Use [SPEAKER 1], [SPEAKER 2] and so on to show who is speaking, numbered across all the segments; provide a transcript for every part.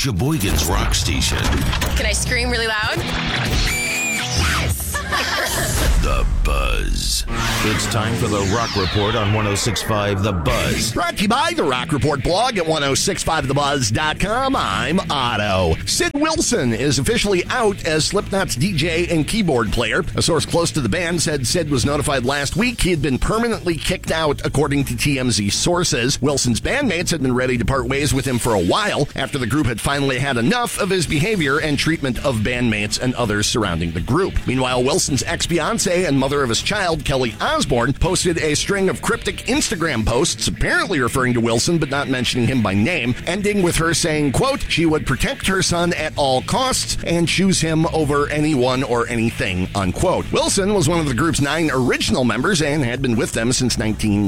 [SPEAKER 1] Sheboygan's rock station.
[SPEAKER 2] Can I scream really loud? Yes.
[SPEAKER 1] The Buzz. It's time for the Rock Report on 106.5 The Buzz.
[SPEAKER 3] Brought to you by the Rock Report blog at 1065thebuzz.com. I'm Otto. Sid Wilson is officially out as Slipknot's DJ and keyboard player. A source close to the band said Sid was notified last week he had been permanently kicked out, according to TMZ sources. Wilson's bandmates had been ready to part ways with him for a while after the group had finally had enough of his behavior and treatment of bandmates and others surrounding the group. Meanwhile, Wilson's ex-fiancée and mother of his child, Kelly Osbourne, posted a string of cryptic Instagram posts apparently referring to Wilson but not mentioning him by name, ending with her saying, quote, she would protect her son at all costs and choose him over anyone or anything, unquote. Wilson was one of the group's 9 original members and had been with them since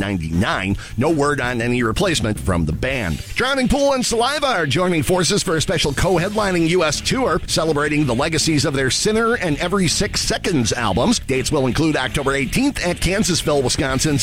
[SPEAKER 3] 1999. No word on any replacement from the band. Drowning Pool and Saliva are joining forces for a special co-headlining U.S. tour celebrating the legacies of their Sinner and Every 6 Seconds albums. Dates will include October 18th at Kansasville, Wisconsin's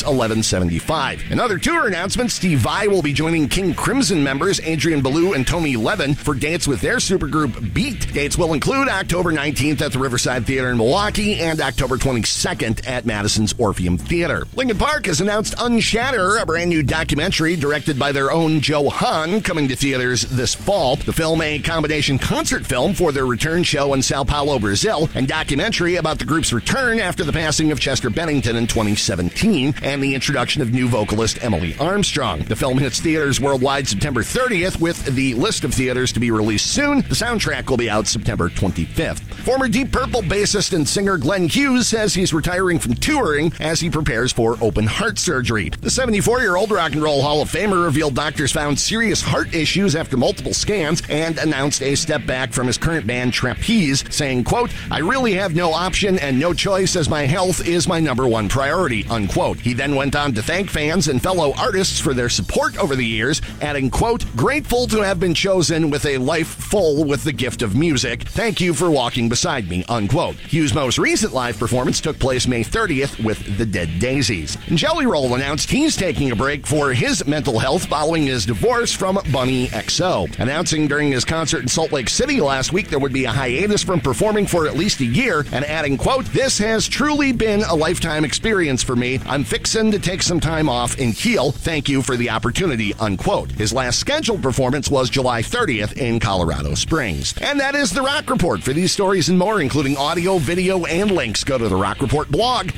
[SPEAKER 3] 1175. In other tour announcements, Steve Vai will be joining King Crimson members Adrian Belew and Tony Levin for dates with their supergroup Beat. Dates will include October 19th at the Riverside Theater in Milwaukee and October 22nd at Madison's Orpheum Theater. Linkin Park has announced Unshatter, a brand new documentary directed by their own Joe Hahn, coming to theaters this fall. The film, a combination concert film for their return show in Sao Paulo, Brazil, and documentary about the group's return after the passing of Chester Bennington in 2017 and the introduction of new vocalist Emily Armstrong. The film hits theaters worldwide September 30th, with the list of theaters to be released soon. The soundtrack will be out September 25th. Former Deep Purple bassist and singer Glenn Hughes says he's retiring from touring as he prepares for open heart surgery. The 74-year-old Rock and Roll Hall of Famer revealed doctors found serious heart issues after multiple scans and announced a step back from his current band Trapeze, saying, quote, I really have no option and no choice as my health is my number one priority, unquote. He then went on to thank fans and fellow artists for their support over the years, adding, quote, grateful to have been chosen with a life full with the gift of music. Thank you for walking beside me, unquote. Hughes' most recent live performance took place May 30th with the Dead Daisies. And Jelly Roll announced he's taking a break for his mental health following his divorce from Bunny XO. Announcing during his concert in Salt Lake City last week there would be a hiatus from performing for at least a year, and adding, quote, this has truly been a lifetime experience for me. I'm fixin' to take some time off and heal. Thank you for the opportunity, unquote. His last scheduled performance was July 30th in Colorado Springs. And that is the Rock Report. For these stories and more, including audio, video, and links, go to the Rock Report blog,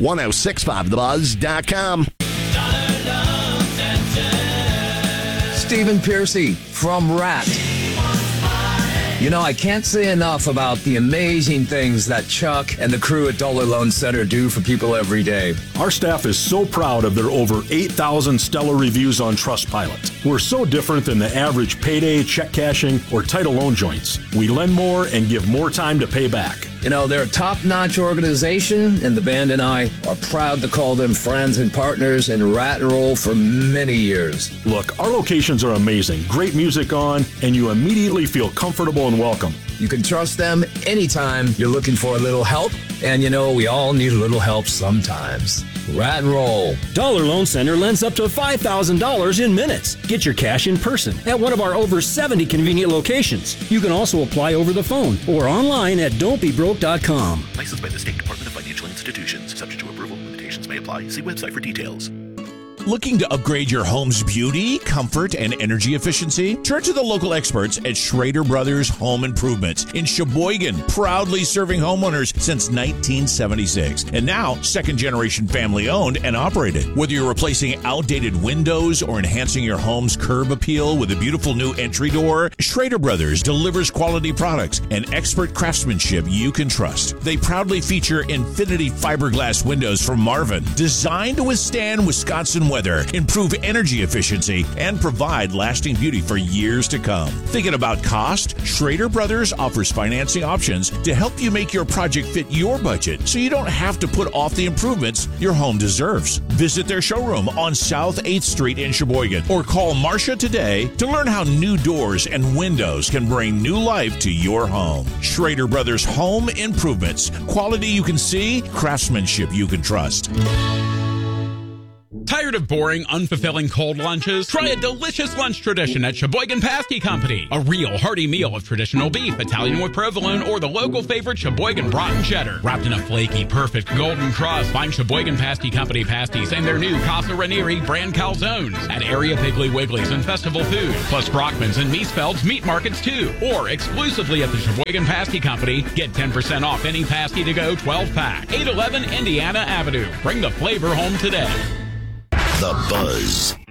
[SPEAKER 3] 1065thebuzz.com.
[SPEAKER 4] Stephen Piercy from Rat. You know, I can't say enough about the amazing things that Chuck and the crew at Dollar Loan Center do for people every day.
[SPEAKER 5] Our staff is so proud of their over 8,000 stellar reviews on Trustpilot. We're so different than the average payday, check cashing, or title loan joints. We lend more and give more time to pay back.
[SPEAKER 4] You know, they're a top-notch organization, and the band and I are proud to call them friends and partners in Rat and Roll for many years.
[SPEAKER 5] Look, our locations are amazing. Great music on, and you immediately feel comfortable and welcome.
[SPEAKER 4] You can trust them anytime you're looking for a little help, and you know, we all need a little help sometimes. Rat and Roll.
[SPEAKER 6] Dollar Loan Center lends up to $5,000 in minutes. Get your cash in person at one of our over 70 convenient locations. You can also apply over the phone or online at don'tbebroke.com.
[SPEAKER 1] Licensed by the State Department of Financial Institutions. Subject to approval. Limitations may apply. See website for details.
[SPEAKER 7] Looking to upgrade your home's beauty, comfort, and energy efficiency? Turn to the local experts at Schrader Brothers Home Improvements in Sheboygan, proudly serving homeowners since 1976. And now, second-generation family-owned and operated. Whether you're replacing outdated windows or enhancing your home's curb appeal with a beautiful new entry door, Schrader Brothers delivers quality products and expert craftsmanship you can trust. They proudly feature Infinity fiberglass windows from Marvin, designed to withstand Wisconsin weather, improve energy efficiency, and provide lasting beauty for years to come. Thinking about cost? Schrader Brothers offers financing options to help you make your project fit your budget so you don't have to put off the improvements your home deserves. Visit their showroom on South 8th Street in Sheboygan or call Marcia today to learn how new doors and windows can bring new life to your home. Schrader Brothers Home Improvements. Quality you can see, craftsmanship you can trust.
[SPEAKER 8] Tired of boring, unfulfilling cold lunches? Try a delicious lunch tradition at Sheboygan Pasty Company. A real hearty meal of traditional beef, Italian with provolone, or the local favorite Sheboygan Broughton Cheddar. Wrapped in a flaky, perfect golden crust, find Sheboygan Pasty Company pasties and their new Casa Ranieri brand calzones at area Piggly Wigglies and Festival Food, plus Brockman's and Miesfeld's meat markets too. Or exclusively at the Sheboygan Pasty Company, get 10% off any pasty to go 12-pack. 811 Indiana Avenue. Bring the flavor home today.
[SPEAKER 1] The Buzz